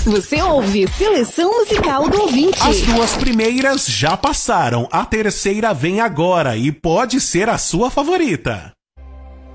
Você ouve Seleção Musical do Ouvinte. As duas primeiras já passaram, a terceira vem agora e pode ser a sua favorita.